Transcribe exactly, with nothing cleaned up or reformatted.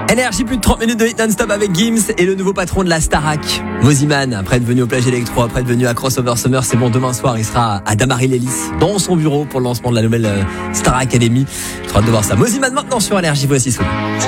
Énergie, plus de trente minutes de hit non-stop avec Gims et le nouveau patron de la Starac, Moziman. Après être venu au Plage Electro, après être venu à Crossover Summer, c'est bon, demain soir, il sera à Damary-Lélis, dans son bureau pour le lancement de la nouvelle Star Academy. Je suis en train de voir ça. Moziman maintenant sur Énergie, voici Soul.